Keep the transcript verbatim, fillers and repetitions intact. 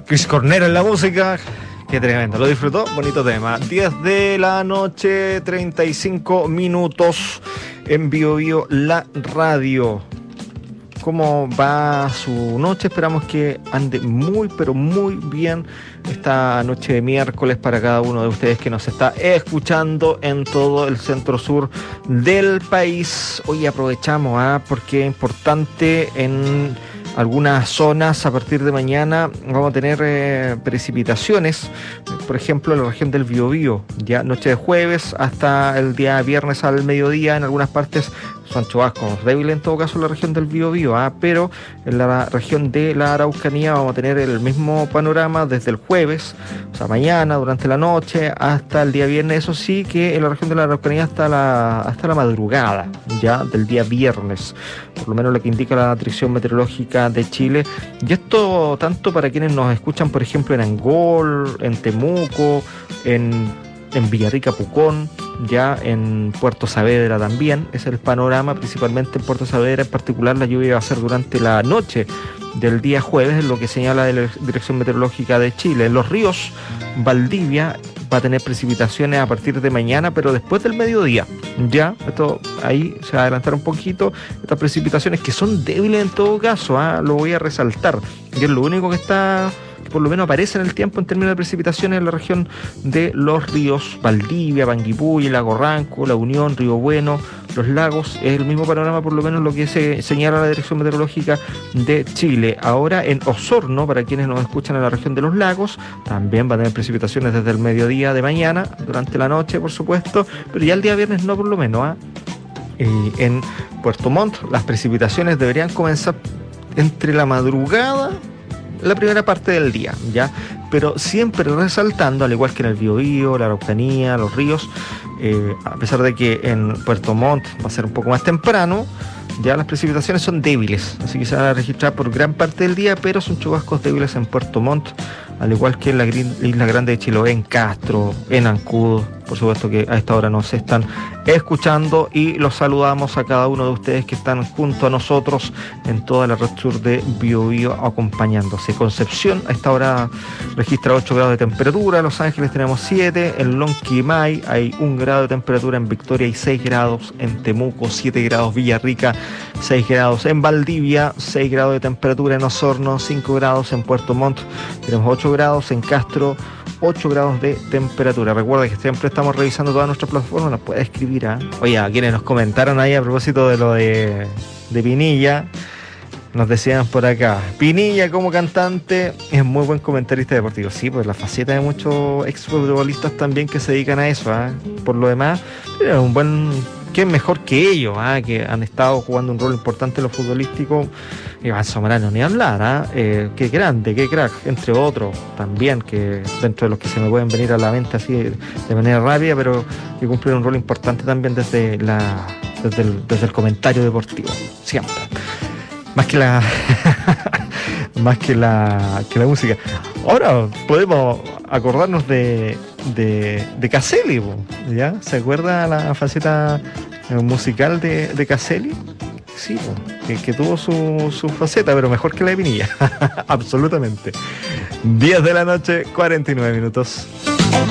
Chris Cornell en la música. Qué tremendo, lo disfrutó, bonito tema. diez de la noche, treinta y cinco minutos en Bio Bio, la radio. ¿Cómo va su noche? Esperamos que ande muy, pero muy bien esta noche de miércoles para cada uno de ustedes que nos está escuchando en todo el centro sur del país. Hoy aprovechamos, ¿eh? porque es importante en algunas zonas a partir de mañana vamos a tener eh, precipitaciones, por ejemplo en la región del Biobío, ya noche de jueves hasta el día viernes al mediodía, en algunas partes son chubascos débiles en todo caso en la región del Biobío, ¿ah? pero en la región de la Araucanía vamos a tener el mismo panorama desde el jueves, o sea mañana, durante la noche, hasta el día viernes, eso sí que en la región de la Araucanía hasta la, hasta la madrugada, ya del día viernes, por lo menos lo que indica la Dirección Meteorológica de Chile, y esto tanto para quienes nos escuchan por ejemplo en Angol, en Temuco, en, en Villarrica, Pucón, ya en Puerto Saavedra también, es el panorama, principalmente en Puerto Saavedra en particular la lluvia va a ser durante la noche del día jueves, es lo que señala la Dirección Meteorológica de Chile. En los ríos, Valdivia va a tener precipitaciones a partir de mañana, pero después del mediodía, ya, esto ahí se va a adelantar un poquito, estas precipitaciones que son débiles en todo caso, ¿eh? Lo voy a resaltar, y es lo único que está... por lo menos aparece en el tiempo en términos de precipitaciones en la región de los ríos Valdivia, Panguipulli, Lago Ranco, La Unión, Río Bueno, Los Lagos. Es el mismo panorama por lo menos lo que se señala la Dirección Meteorológica de Chile. Ahora en Osorno, para quienes nos escuchan en la región de Los Lagos, también va a tener precipitaciones desde el mediodía de mañana, durante la noche por supuesto, pero ya el día viernes no por lo menos, ¿eh? Y en Puerto Montt las precipitaciones deberían comenzar entre la madrugada, la primera parte del día, ya, pero siempre resaltando, al igual que en el Biobío, la Araucanía, los ríos, eh, a pesar de que en Puerto Montt va a ser un poco más temprano, ya las precipitaciones son débiles, así que se van a registrar por gran parte del día, pero son chubascos débiles en Puerto Montt, al igual que en la Isla Grande de Chiloé, en Castro, en Ancud. Por supuesto que a esta hora nos están escuchando y los saludamos a cada uno de ustedes que están junto a nosotros en toda la red sur de Bio Bio acompañándose. Concepción a esta hora registra ocho grados de temperatura, Los Ángeles tenemos siete, en Lonquimay hay un grado de temperatura, en Victoria hay seis grados, en Temuco siete grados, Villarrica seis grados, en Valdivia seis grados de temperatura, en Osorno cinco grados, en Puerto Montt tenemos ocho grados, en Castro ocho grados de temperatura. Recuerda que siempre estamos revisando todas nuestras plataformas, nos puede escribir a... Oye, a quienes nos comentaron ahí a propósito de lo de, de Pinilla, nos decían por acá, Pinilla como cantante es muy buen comentarista deportivo. Sí, pues la faceta de muchos exfutbolistas también que se dedican a eso, ¿eh? Por lo demás, es un buen... ¿Qué mejor que ellos, ¿eh? que han estado jugando un rol importante en lo futbolístico? Iván Zamorano, ni hablar, ¿eh? Eh, qué grande, qué crack, entre otros también, que dentro de los que se me pueden venir a la mente así de, de manera rápida, pero que cumplen un rol importante también desde, la, desde, el, desde el comentario deportivo, siempre. Más que la más que la que la música. Ahora podemos acordarnos de de, de Caselli, ¿ya? ¿Se acuerda la faceta musical de, de Caselli? Sí, que, que tuvo su, su faceta, pero mejor que la de Pinilla. Absolutamente. diez de la noche, cuarenta y nueve minutos.